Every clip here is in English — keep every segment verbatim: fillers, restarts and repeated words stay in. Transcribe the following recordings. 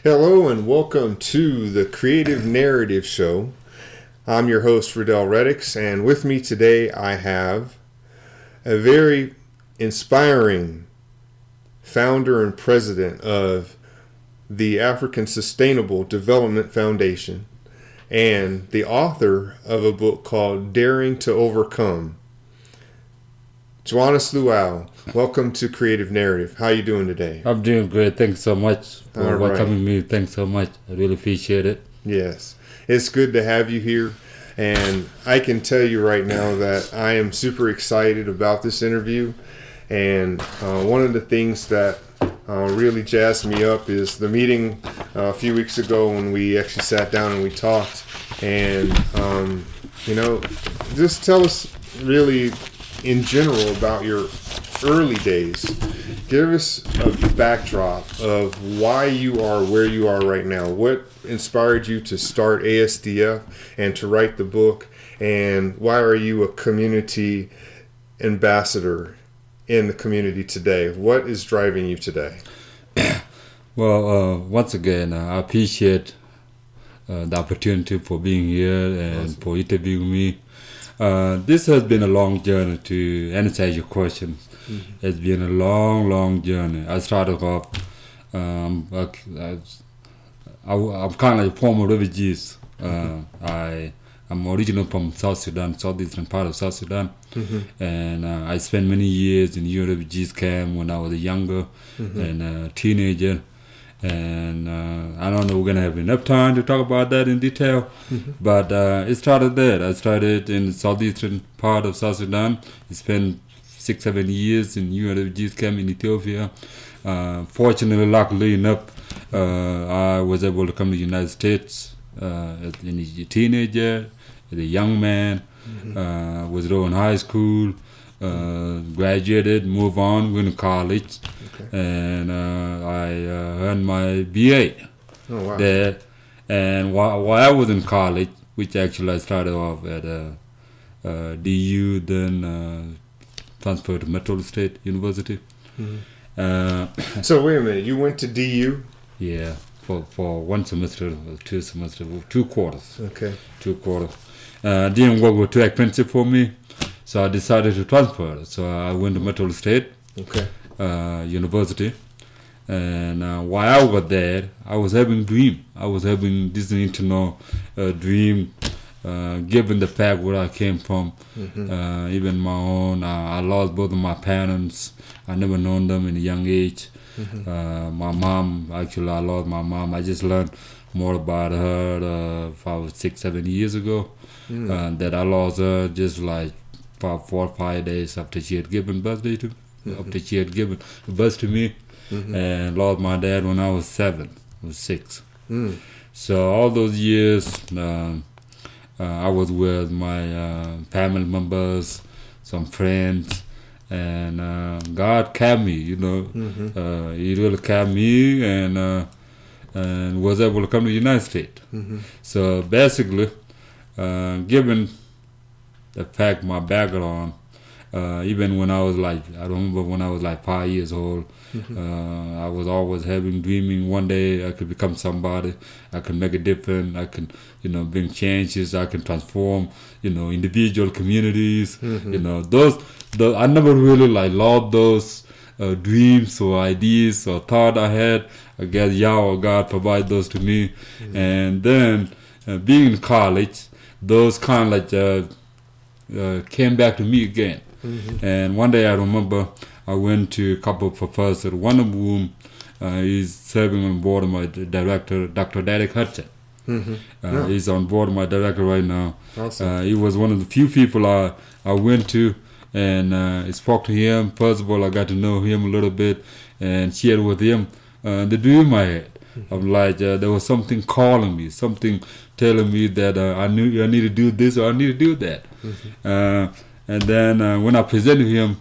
Hello and welcome to the Creative Narrative Show. I'm your host, Riddell Reddix, and with me today I have a very inspiring founder and president of the African Sustainable Development Foundation and the author of a book called Daring to Overcome. Joannes Luau, welcome to Creative Narrative. How are you doing today? I'm doing great. Thanks so much for All right. welcoming me. Thanks so much. I really appreciate it. Yes, it's good to have you here. And I can tell you right now that I am super excited about this interview. And uh, one of the things that uh, really jazzed me up is the meeting uh, a few weeks ago when we actually sat down and we talked. And, um, you know, just tell us really in general about your early days. Give us a backdrop of why you are where you are right now. What inspired you to start A S D F and to write the book? And why are you a community ambassador in the community today? What is driving you today? Well, uh, once again, uh, I appreciate uh, the opportunity for being here and awesome. for interviewing me. Uh, this has been a long journey to answer your questions. Mm-hmm. It's been a long, long journey. I started off, um, I, I, I'm kind of like former refugees. Uh, mm-hmm. I, I'm originally from South Sudan, southeastern part of South Sudan. Mm-hmm. And uh, I spent many years in U N refugees camp when I was a younger mm-hmm. and a teenager. And uh, I don't know we're going to have enough time to talk about that in detail. Mm-hmm. But uh, it started there. I started in the southeastern part of South Sudan. I spent six, seven years in U N refugees camp in Ethiopia. Uh, fortunately, luckily enough, uh, I was able to come to the United States uh, as a teenager, as a young man, mm-hmm. uh, was in high school. Uh, graduated, moved on, went to college, okay. and uh, I uh, earned my B A oh, wow. there. And while, while I was in college, which actually I started off at uh, uh, D U, then uh, transferred to Metro State University. Mm-hmm. Uh, so wait a minute, you went to D U? Yeah, for, for one semester, two semesters, two quarters. Okay. Two quarters. Uh, didn't work was too expensive for me. So I decided to transfer. So I went to Metro State okay. uh, University. And uh, while I was there, I was having a dream. I was having this internal uh, dream, uh, given the fact where I came from. Mm-hmm. Uh, even my own, uh, I lost both of my parents. I never known them in a young age. Mm-hmm. Uh, my mom, actually, I lost my mom. I just learned more about her uh, five, six, seven years ago. Mm. Uh, that I lost her just like about four or five days after she had given birthday to mm-hmm. after she had given birth to me, mm-hmm. and lost my dad when I was seven, I was six. Mm. So all those years, uh, uh, I was with my uh, family members, some friends, and uh, God kept me. You know, mm-hmm. uh, He really kept me, and uh, and was able to come to the United States. Mm-hmm. So basically, uh, given the fact, my background, uh, even when I was like, I remember when I was like five years old, mm-hmm. uh, I was always having, dreaming one day I could become somebody, I could make a difference, I can, you know, bring changes, I can transform, you know, individual communities, mm-hmm. you know, those, the, I never really like loved those uh, dreams or ideas or thought I had. I guess Yah or God provide those to me. Mm-hmm. And then uh, being in college, those kind of like, uh, Uh, came back to me again. Mm-hmm. And one day I remember I went to a couple of professors, one of whom uh, is serving on board of my director, Doctor Derek Hudson. Mm-hmm. Uh, yeah. He's on board of my director right now. Awesome. Uh, he was one of the few people I, I went to and uh, I spoke to him. First of all, I got to know him a little bit and shared with him uh, the dream I had. Mm-hmm. Of like uh, there was something calling me, something telling me that uh, I knew I need to do this or I need to do that. Mm-hmm. Uh, and then uh, when I presented him,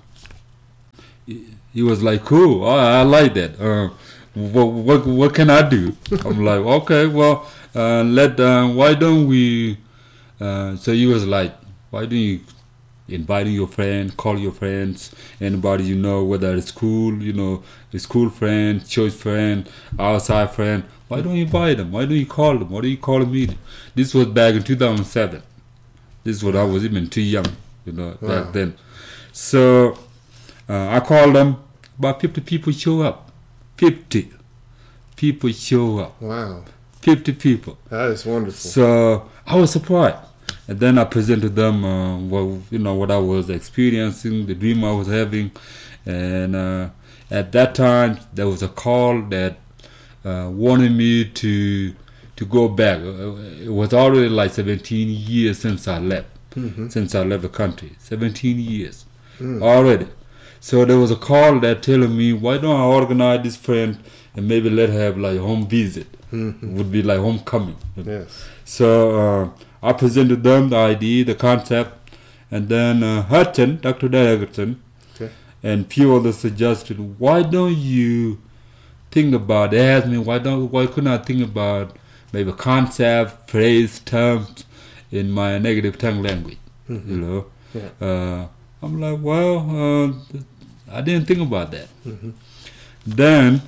he, he was like, "Cool, oh, I like that. Uh, what, what what can I do?" I'm like, "Okay, well, uh, let uh, why don't we?" Uh, so he was like, "Why don't you inviting your friend, call your friends, anybody you know, whether it's school, you know, a school friend, church friend, outside friend. Why don't you invite them? Why don't you call them? Why don't you call a meeting? This was back in two thousand seven. This was I was even too young, you know, wow. back then. So uh, I called them. About fifty people show up. fifty people show up. Wow. fifty people. That is wonderful. So I was surprised. And then I presented them, uh, what, you know, what I was experiencing, the dream I was having. And uh, at that time, there was a call that uh, wanted me to to go back. It was already like seventeen years since I left, mm-hmm. since I left the country. seventeen years mm. already. So there was a call that telling me, why don't I organize this friend and maybe let her have like home visit. Mm-hmm. It would be like homecoming. Yes. So uh, I presented them the idea, the concept, and then uh, Hudson, Doctor Daggerton, okay. and few others suggested, why don't you think about, they asked me, why don't, why couldn't I think about maybe concept, phrase, terms in my negative tongue language, mm-hmm. you know? Yeah. Uh, I'm like, well, uh, I didn't think about that. Mm-hmm. Then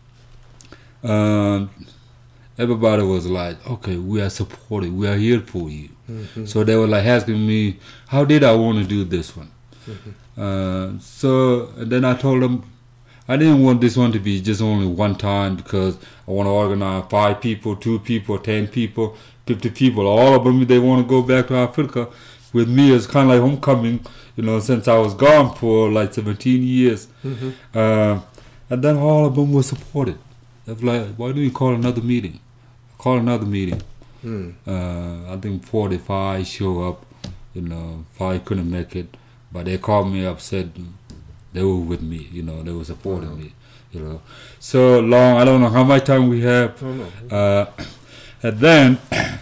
uh, everybody was like, okay, we are supporting, we are here for you. Mm-hmm. So they were like asking me, how did I want to do this one? Mm-hmm. Uh, so and then I told them, I didn't want this one to be just only one time because I want to organize five people, two people, ten people, fifty people. All of them, they want to go back to Africa with me. It's kind of like homecoming, you know, since I was gone for like seventeen years. Mm-hmm. Uh, and then all of them were supported. They were like, why don't you call another meeting? Call another meeting. Mm. Uh, I think forty-five show up, you know, five couldn't make it. But they called me up, said they were with me, you know, they were supporting wow. me, you know. So long, I don't know how much time we have. Oh, no. uh, and then,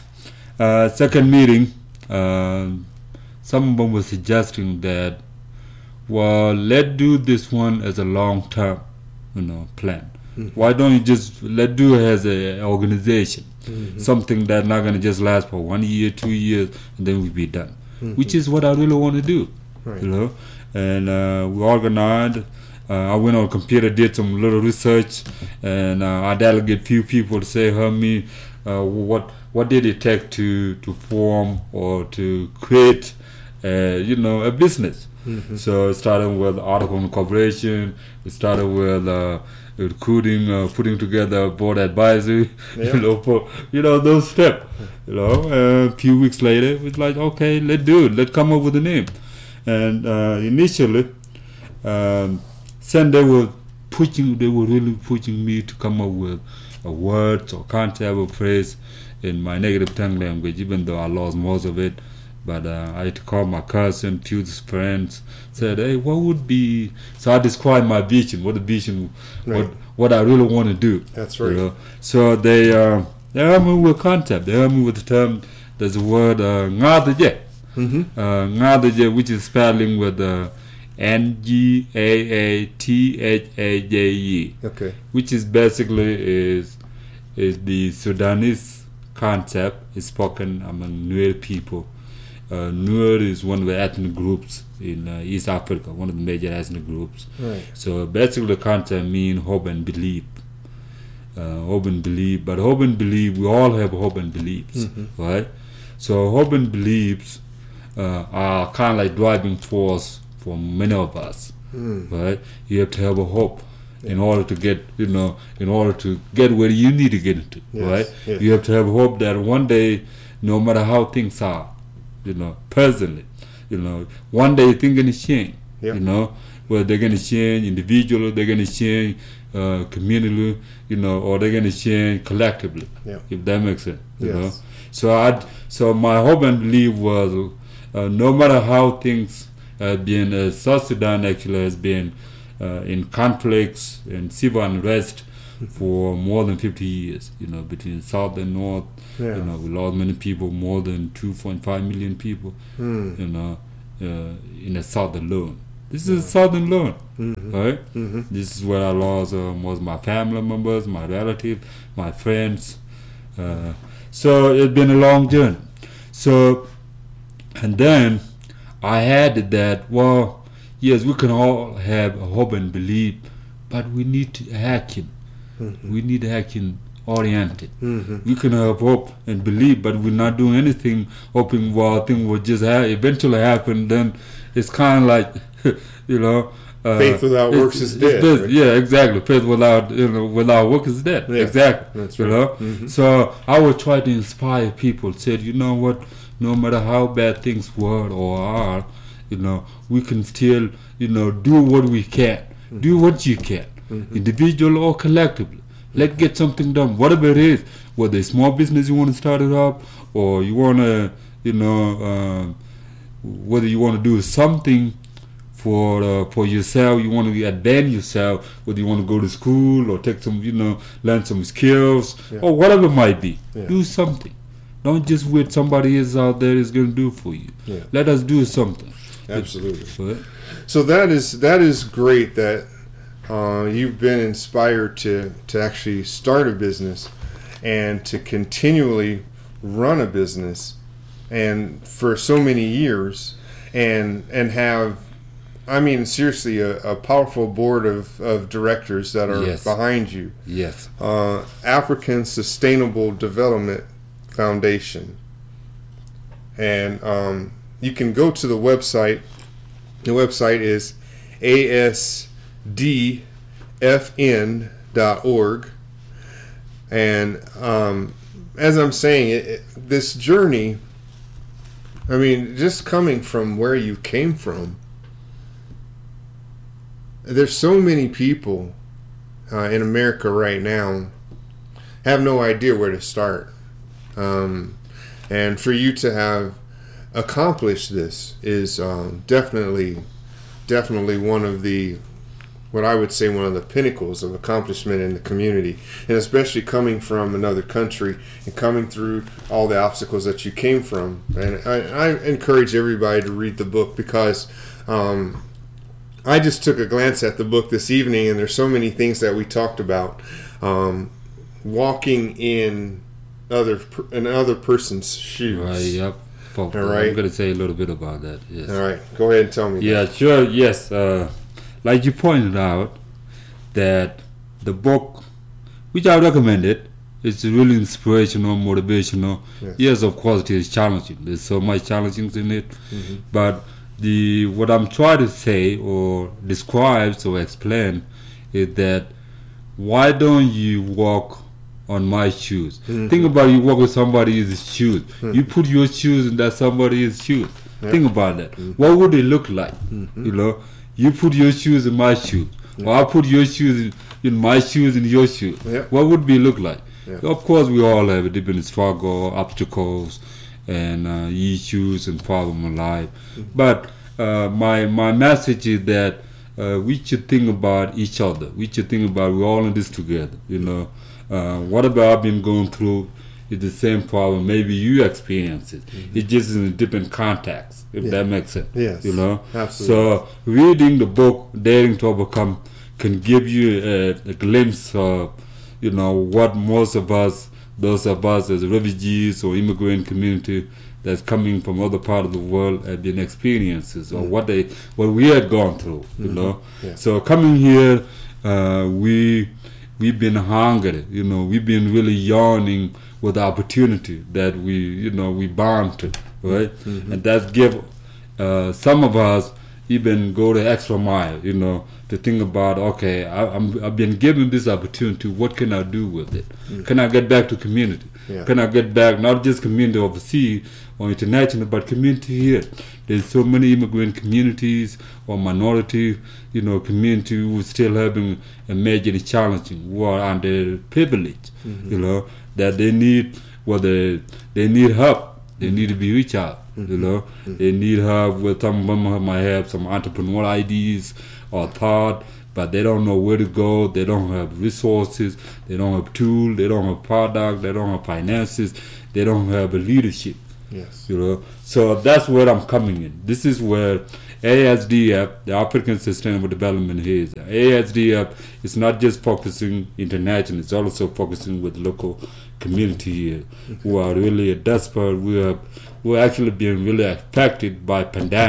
uh, second meeting, uh, someone was suggesting that, well, let's do this one as a long-term, you know, plan. Mm-hmm. Why don't you just let do it as an organization, mm-hmm. something that's not going to just last for one year, two years, and then we'll be done, mm-hmm. which is what I really want to do, right. you know. And uh, we organized. Uh, I went on the computer, did some little research, and uh, I delegated a few people to say, help me, uh, what what did it take to to form or to create, uh, you know, a business. Mm-hmm. So it started with article incorporation. It started with uh, recruiting, uh, putting together a board advisory. Yeah. You know, for, you know those steps. You know, uh, a few weeks later, it was like, okay, let's do it. Let's come up with a name. And uh, initially, um, then they were pushing. They were really pushing me to come up with a word or concept or phrase in my negative tongue language. Even though I lost most of it. But uh, I had to call my cousin, few friends, said, hey, what would be... So I described my vision, what the vision, right. what what I really want to do. That's right. You know? So they uh, they helped me with concept. They helped me with the term, there's a word, uh, ngadaje, mm-hmm. uh, ngadaje, which is spelling with uh, N G A A T H A J E. Okay. Which is basically is is the Sudanese concept, is spoken among Nuer people. Uh, Nuer is one of the ethnic groups in uh, East Africa, one of the major ethnic groups. Right. So basically the concept means hope and belief. Uh, hope and belief, but hope and belief, we all have hope and beliefs, mm-hmm. right? So hope and beliefs uh, are kind of like driving force for many of us, mm. right? You have to have a hope yeah. in order to get, you know, in order to get where you need to get into, yes. right? Yes. You have to have hope that one day, no matter how things are, you know, personally, you know, one day things gonna change. Yep. You know, well they're gonna change individually, they're gonna change uh, communally, you know, or they're gonna change collectively. Yep. If that makes sense. You yes. know, so I, so my hope and belief was, uh, no matter how things have been, uh, South Sudan actually has been uh, in conflicts and civil unrest for more than fifty years. You know, between South and North. Yeah. You know, we lost many people, more than two point five million people, mm. you know, uh, in the South alone. This is yeah. Southern alone, mm-hmm. right? Mm-hmm. This is where I lost uh, most of my family members, my relatives, my friends. Uh, so it's been a long journey. So, and then I added that, well, yes, we can all have hope and belief, but we need action. Mm-hmm. We need action oriented. Mm-hmm. We can have hope and believe, but we're not doing anything, hoping, well, things will just ha- eventually happen. Then it's kind of like, you know, uh, faith without works is dead. Right? Yeah, exactly. Faith without, you know, without work is dead. Yeah, exactly. That's right. You know. Mm-hmm. So I would try to inspire people. Said, you know what? No matter how bad things were or are, you know, we can still, you know, do what we can. Mm-hmm. Do what you can, mm-hmm. individual or collectively. Let's get something done, whatever it is. Whether it's small business you want to start it up, or you want to, you know, uh, whether you want to do something for uh, for yourself, you want to advance yourself, whether you want to go to school or take some, you know, learn some skills, yeah. or whatever it might be. Yeah. Do something. Don't just wait somebody else out there is going to do for you. Yeah. Let us do something. Absolutely. It, so that is that is great that uh, you've been inspired to, to actually start a business and to continually run a business and for so many years and and have, I mean, seriously, a, a powerful board of, of directors that are yes. behind you. Yes. Uh, African Sustainable Development Foundation. And um, you can go to the website. The website is A S D F N dot org. And um, as I'm saying, it, it, this journey, I mean, just coming from where you came from, there's so many people uh, in America right now have no idea where to start. Um, and for you to have accomplished this is um, definitely, definitely one of the, what I would say, one of the pinnacles of accomplishment in the community. And especially coming from another country and coming through all the obstacles that you came from. And I, I encourage everybody to read the book because um, I just took a glance at the book this evening, and there's so many things that we talked about. Um, walking in other another person's shoes. Right. Yep. All right. I'm going to say a little bit about that. Yes. All right. Go ahead and tell me. Yeah. That. Sure. Yes. Uh, like you pointed out, that the book, which I recommended, it's really inspirational, motivational. Yes. Yes, of course, it is challenging. There's so much challenging in it, mm-hmm. but the what I'm trying to say or describe or explain is that why don't you walk on my shoes? Mm-hmm. Think about you walk with somebody else's shoes. Mm-hmm. You put your shoes in that somebody else's shoes. Yep. Think about that. Mm-hmm. What would it look like? Mm-hmm. You know, you put your shoes in my shoes, yep. or I put your shoes in, in my shoes in your shoes. Yep. What would it look like? Yep. Of course, we all have a different struggle, obstacles, and uh, issues and problems in life. Mm-hmm. But uh, my my message is that uh, we should think about each other. We should think about we're all in this together. You know. Uh, whatever I've been going through is the same problem. Maybe you experience it. Mm-hmm. It just in a different context, if yeah. that makes sense. Yes, you know. Absolutely. So reading the book "Daring to Overcome" can give you a, a glimpse of, you know, what most of us, those of us as refugees or immigrant community that's coming from other part of the world have been experiences, mm-hmm. or what they, what we had gone through. You mm-hmm. know. Yeah. So coming here, uh, we. We've been hungry, you know, we've been really yearning with the opportunity that we, you know, we bound to, right? Mm-hmm. And that's give uh, some of us even go the extra mile, you know, to think about, okay, I, I'm, I've been given this opportunity, what can I do with it? Mm-hmm. Can I get back to community? Yeah. Can I get back, not just community overseas or international, but community here? There's so many immigrant communities or minority, you know, community who still having a major challenging, who are underprivileged, mm-hmm. you know, that they need, well, they, they need help. They need to be reached out, mm-hmm. you know. Mm-hmm. They need help with some of them might have some entrepreneurial ideas or thought, but they don't know where to go. They don't have resources. They don't have tools. They don't have product. They don't have finances. They don't have a leadership. Yes. You know. So that's where I'm coming in. This is where A S D F, the African Sustainable Development, is. A S D F is not just focusing international. It's also focusing with local community here, okay. who are really desperate. We are, we're actually being really affected by pandemic.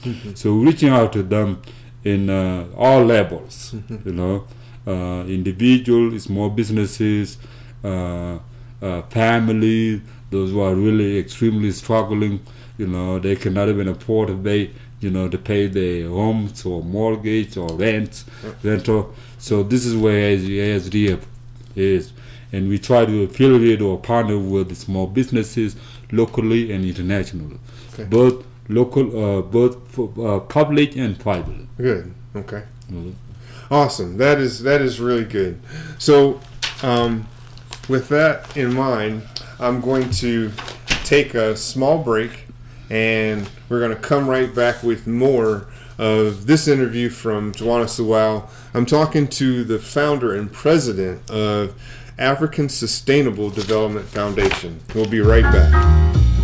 So reaching out to them in uh, all levels, you know, uh, individual, small businesses, uh, uh, families, those who are really extremely struggling, you know, they cannot even afford to pay, you know, to pay their homes or mortgage or rent, rental. So this is where A S D F is. And we try to affiliate or partner with small businesses locally and internationally. Okay. Both local, uh, both for, uh, public and private. Good. Okay. Mm-hmm. Awesome. That is that is really good. So, um, with that in mind, I'm going to take a small break, and we're going to come right back with more of this interview from Juana Sewell. I'm talking to the founder and president of African Sustainable Development Foundation. We'll be right back.